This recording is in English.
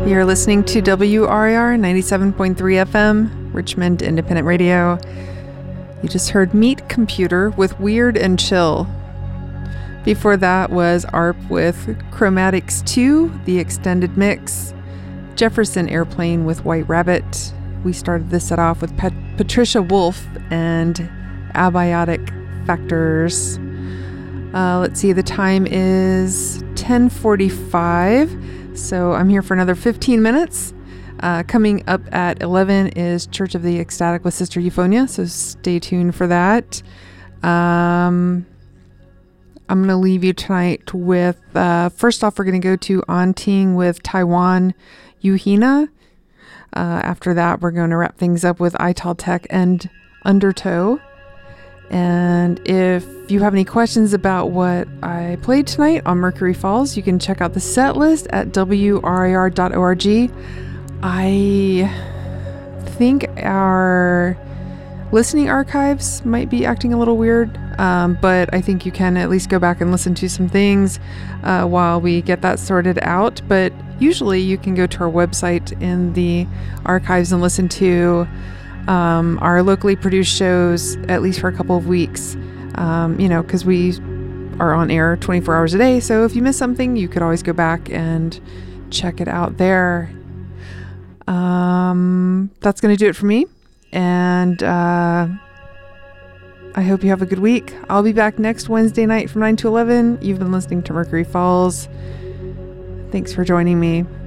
You're listening to WRIR 97.3 FM, Richmond Independent Radio. You just heard Meat Computer with Weird and Chill. Before that was ARP with Chromatics 2, the extended mix. Jefferson Airplane with White Rabbit. We started this set off with Patricia Wolf and Abiotic Factors. Let's see, the time is 10:45. So I'm here for another 15 minutes. Coming up at 11 is Church of the Ecstatic with Sister Euphonia, so stay tuned for that. I'm going to leave you tonight with, first off, we're going to go to On Ting with Taiwan Yuhina. After that, we're going to wrap things up with Ital Tech and Undertow. And if you have any questions about what I played tonight on Mercury Falls, you can check out the set list at wrir.org. I think our listening archives might be acting a little weird, but I think you can at least go back and listen to some things while we get that sorted out. But usually you can go to our website in the archives and listen to our locally produced shows at least for a couple of weeks, because we are on air 24 hours a day. So if you miss something, you could always go back and check it out there. That's going to do it for me. And I hope you have a good week. I'll be back next Wednesday night from 9 to 11. You've been listening to Mercury Falls. Thanks for joining me.